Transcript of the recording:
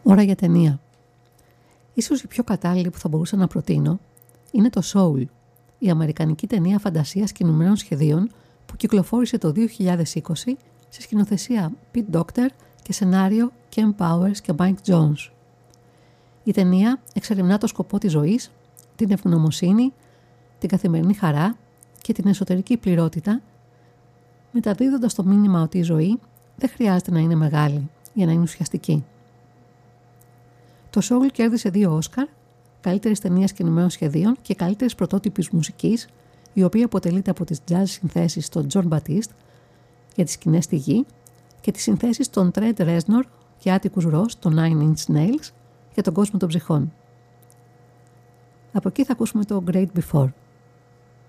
Ώρα για ταινία. Ίσως η πιο κατάλληλη που θα μπορούσα να προτείνω είναι το Soul, η αμερικανική ταινία φαντασίας κινουμένων σχεδίων που κυκλοφόρησε το 2020 σε σκηνοθεσία Pete Docter και σενάριο Ken Powers και Mike Jones. Η ταινία εξερευνά το σκοπό της ζωής, την ευγνωμοσύνη, την καθημερινή χαρά και την εσωτερική πληρότητα, μεταδίδοντας το μήνυμα ότι η ζωή δεν χρειάζεται να είναι μεγάλη για να είναι ουσιαστική. Το Soul κέρδισε 2 Όσκαρ, καλύτερης ταινίας κινουμένων σχεδίων και καλύτερης πρωτότυπης μουσικής, η οποία αποτελείται από τις jazz συνθέσεις των John Batiste για τις σκηνές στη γη και τις συνθέσεις των Trent Reznor και Atticus Ross των Nine Inch Nails για τον κόσμο των ψυχών. Από εκεί θα ακούσουμε το Great Before.